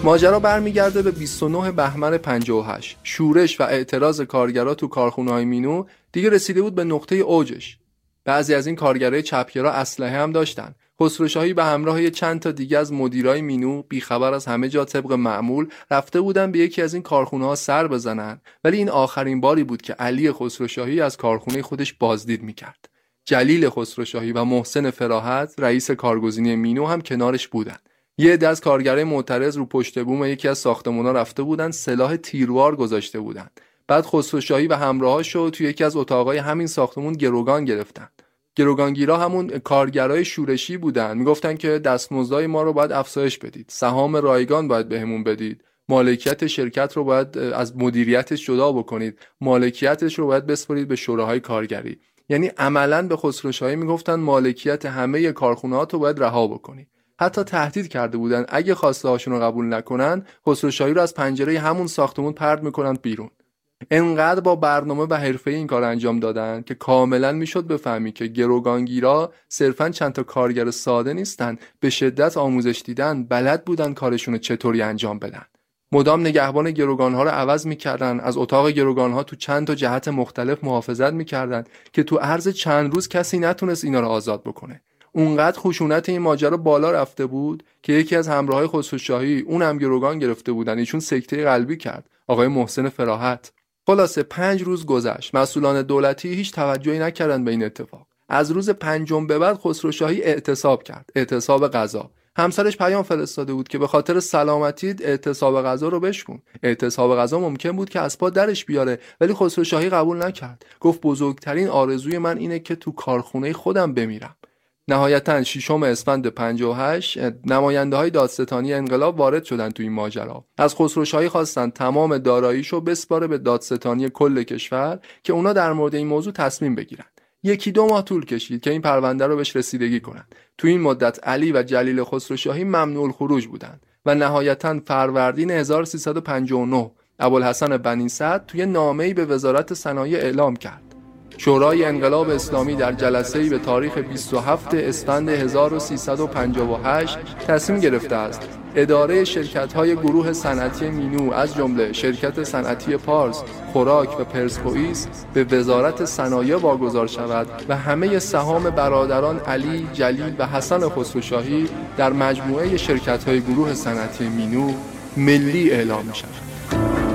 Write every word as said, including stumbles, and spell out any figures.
ماجرا برمیگرده به بیست و نه بهمن پنجاه و هشت. شورش و اعتراض کارگرا تو کارخونه‌های مینو دیگه رسیده بود به نقطه اوجش. بعضی از این کارگرای چپگرا اسلحه هم داشتن. خسروشاهی به همراه چند تا دیگه از مدیرای مینو بیخبر از همه جا طبق معمول رفته بودن به یکی از این کارخونه‌ها سر بزنن، ولی این آخرین باری بود که علی خسروشاهی از کارخونه خودش بازدید می‌کرد. جلیل خسروشاهی و محسن فراحت رئیس کارگزینی مینو هم کنارش بودن. یه عده از کارگرای معترض رو پشت بوم یکی از ساختمونا رفته بودن، سلاح تیروار گذاشته بودن. بعد خسروشاهی و همراهاشو توی یکی از اتاقای همین ساختمون گروگان گرفتن. گروگانگیرا همون کارگرای شورشی بودن، میگفتن که دستمزدای ما رو باید افزایش بدید، سهام رایگان باید بهمون بدید، مالکیت شرکت رو باید از مدیریتش جدا بکنید، مالکیتش رو باید بسپارید به شوراهای کارگری. یعنی عملاً به خسروشاهی میگفتن مالکیت همه کارخونه‌هات رو باید رها بکنی. حتی تهدید کرده بودن اگه خواسته هاشون رو قبول نکنن، خسروشاهی رو از پنجره همون ساختمون پرت میکنن بیرون. انقدر با برنامه و حرفه‌ای این کار انجام دادن که کاملا میشد بفهمی که گروگانگیرا صرفاً چند تا کارگر ساده نیستن، به شدت آموزش دیدن، بلد بودن کارشون رو چطوری انجام بدن. مدام نگهبان گروگان‌ها رو عوض می‌کردن، از اتاق گروگان‌ها تو چند تا جهت مختلف محافظت می‌کردن که تو عرض چند روز کسی نتونست اینا رو آزاد بکنه. اونقدر خشونت این ماجرا بالا رفته بود که یکی از همراهای خسروشاهی، اون هم گروگان گرفته بودن، ایشون سکته قلبی کرد، آقای محسن فراحت. خلاصه پنج روز گذشت، مسئولان دولتی هیچ توجهی نکردن به این اتفاق. از روز پنجم به بعد خسروشاهی اعتصاب کرد، اعتصاب غذا. همسرش پیام فرستاده بود که به خاطر سلامتیت اعتصاب غذا رو بشکن. اعتصاب غذا ممکن بود که از پا درش بیاره، ولی خسروشاهی قبول نکرد. گفت بزرگترین آرزوی من اینه که تو کارخونه خودم بمیرم. نهایتاً ششم اسفند پنجاه و هشت نماینده‌های دادستانی انقلاب وارد شدن تو این ماجرا. از خسروشاهی خواستن تمام داراییشو بسپاره به دادستانی کل کشور که اونا در مورد این موضوع تصمیم بگیرن. یکی دو ماه طول کشید که این پرونده رو بهش رسیدگی کنن. تو این مدت علی و جلیل خسروشاهی ممنوع الخروج بودند و نهایتاً فروردین هزار و سیصد و پنجاه و نه ابوالحسن بنی سعد توی نامه‌ای به وزارت صنایع اعلام کرد: شورای انقلاب اسلامی در جلسه‌ای به تاریخ بیست و هفتم اسفند هزار و سیصد و پنجاه و هشت تصمیم گرفته است اداره شرکت‌های گروه صنعتی مینو از جمله شرکت صنعتی پارس، خوراک و پرسپولیس به وزارت صنایع واگذار شود و همه سهام برادران علی، جلیل و حسن خسروشاهی در مجموعه شرکت‌های گروه صنعتی مینو ملی اعلام شود.